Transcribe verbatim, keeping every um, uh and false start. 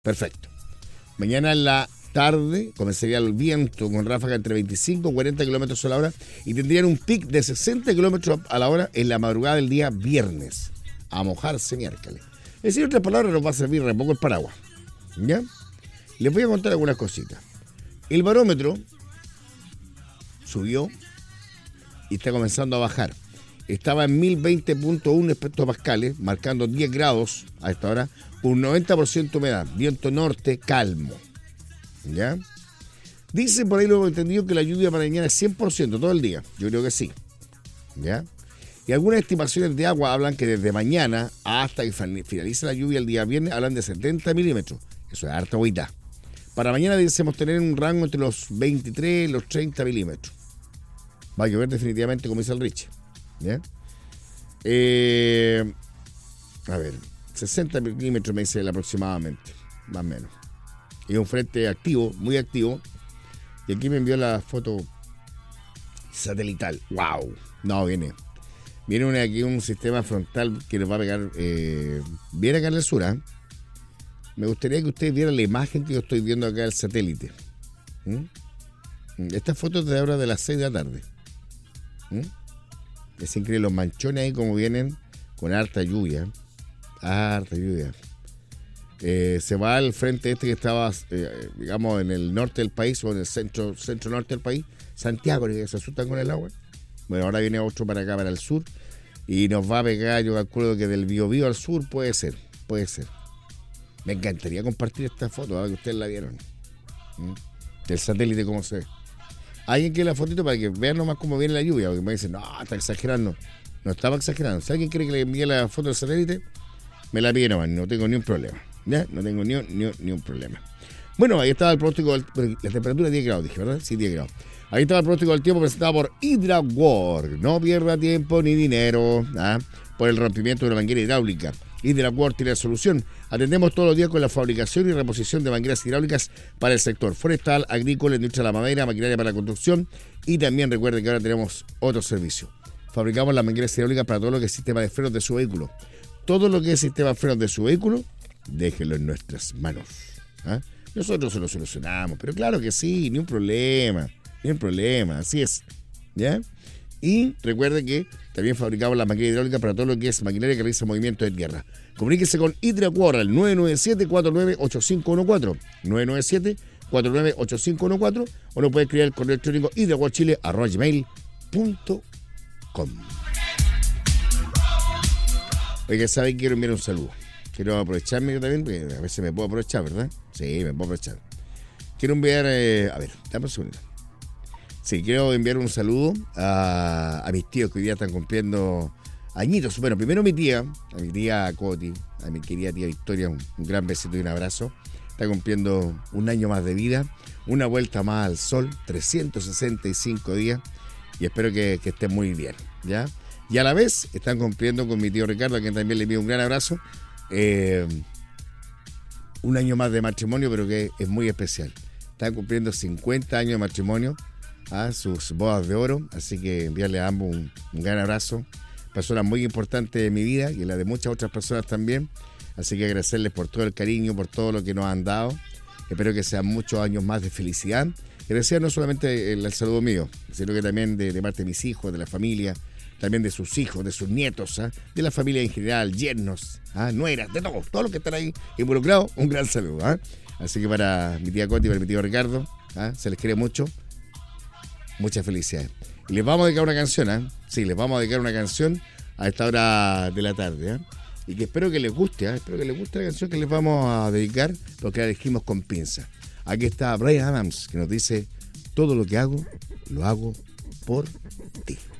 Perfecto. Mañana en la tarde comenzaría el viento con ráfaga entre veinticinco y cuarenta kilómetros a la hora y tendrían un pic de sesenta kilómetros a la hora en la madrugada del día viernes. A mojarse miércoles. Es decir, otras palabras, nos va a servir re poco el paraguas. ¿Ya? Les voy a contar algunas cositas. El barómetro subió y está comenzando a bajar. Estaba en mil veinte punto uno hectopascales, marcando diez grados a esta hora, con un noventa por ciento humedad, viento norte calmo. ¿Ya? Dicen por ahí, lo he entendido, que la lluvia para mañana es cien por ciento todo el día. Yo creo que sí. ¿Ya? Y algunas estimaciones de agua hablan que desde mañana hasta que finalice la lluvia el día viernes hablan de setenta milímetros. Eso es harta agüita. Para mañana deseamos tener un rango entre los veintitrés y los treinta milímetros. Va a llover definitivamente, como dice el Richie. ¿Ya? Eh, a ver, sesenta milímetros me dice él aproximadamente, más o menos. Y un frente activo, muy activo. Y aquí me envió la foto satelital. ¡Wow! No, viene. Viene una, aquí un sistema frontal que nos va a pegar eh, bien acá en el sur. ¿eh? Me gustaría que ustedes vieran la imagen que yo estoy viendo acá del satélite. ¿Mm? Esta foto es de ahora de las seis de la tarde. ¿Mm? Es increíble los manchones ahí como vienen con harta lluvia. Harta lluvia. Eh, se va al frente este que estaba, eh, digamos, en el norte del país o en el centro, centro norte del país. Santiago, que se asustan con el agua. Bueno, ahora viene otro para acá, para el sur. Y nos va a pegar, yo calculo que del Biobío al sur puede ser. Puede ser. Me encantaría compartir esta foto, ahora que ustedes la vieron. ¿Mm? Del satélite, cómo se ve. Alguien quiere la fotito para que vean nomás cómo viene la lluvia, porque me dicen, no, está exagerando. No estaba exagerando. Si alguien quiere que le envíe la foto del satélite, me la pide nomás, no tengo ni un problema. ¿Ya? No tengo ni un, ni un, ni un problema. Bueno, ahí estaba el pronóstico, del, la temperatura diez grados, dije, ¿verdad? Sí, diez grados. Ahí estaba el pronóstico del tiempo presentado por HydraWorld. No pierda tiempo ni dinero ¿ah? por el rompimiento de una manguera hidráulica. HydraWorld tiene la solución. Atendemos todos los días con la fabricación y reposición de mangueras hidráulicas para el sector forestal, agrícola, industria de la madera, maquinaria para la construcción y también recuerden que ahora tenemos otro servicio. Fabricamos las mangueras hidráulicas para todo lo que es sistema de frenos de su vehículo. Todo lo que es sistema de frenos de su vehículo, déjenlo en nuestras manos. ¿ah? Nosotros se lo solucionamos, pero claro que sí, ni un problema, ni un problema, así es. ¿Ya? Y recuerde que también fabricamos la maquinaria hidráulica para todo lo que es maquinaria que realiza movimiento de tierra. Comuníquese con HydraWorld al nueve nueve siete, cuatro nueve ocho cinco uno cuatro, nueve nueve siete, cuatro nueve ocho cinco uno cuatro, o nos puede escribir el correo electrónico hydraworldchile arroba gmail punto com. Oiga, ¿saben? Quiero enviar un saludo. Quiero aprovecharme yo también, porque a veces me puedo aprovechar, ¿verdad? Sí, me puedo aprovechar. Quiero enviar, eh, a ver, dame un segundo. Sí, quiero enviar un saludo a, a mis tíos que hoy día están cumpliendo añitos. Bueno, primero mi tía, a mi tía Coti, a mi querida tía Victoria, un, un gran besito y un abrazo. Está cumpliendo un año más de vida, una vuelta más al sol, trescientos sesenta y cinco días, y espero que, que estén muy bien, ¿ya? Y a la vez están cumpliendo con mi tío Ricardo, a quien también le envío un gran abrazo, eh, un año más de matrimonio, pero que es muy especial. Están cumpliendo cincuenta años de matrimonio, a sus bodas de oro, así que enviarle a ambos un, un gran abrazo. Personas muy importantes de mi vida y la de muchas otras personas también, así que agradecerles por todo el cariño, por todo lo que nos han dado. Espero que sean muchos años más de felicidad. Y decía no solamente el, el saludo mío, sino que también de, de parte de mis hijos, de la familia, también de sus hijos, de sus nietos, ¿eh? de la familia en general, yernos, ¿eh? nueras, de todos, todos los que están ahí involucrados, un gran saludo. ¿eh? Así que para mi tía Coti y para mi tío Ricardo, ¿eh? se les quiere mucho. Muchas felicidades. Y les vamos a dedicar una canción, ¿eh? Sí, les vamos a dedicar una canción a esta hora de la tarde, ¿eh? Y que espero que les guste, ¿eh? Espero que les guste la canción que les vamos a dedicar, porque la elegimos con pinza. Aquí está Bryan Adams, que nos dice: todo lo que hago, lo hago por ti.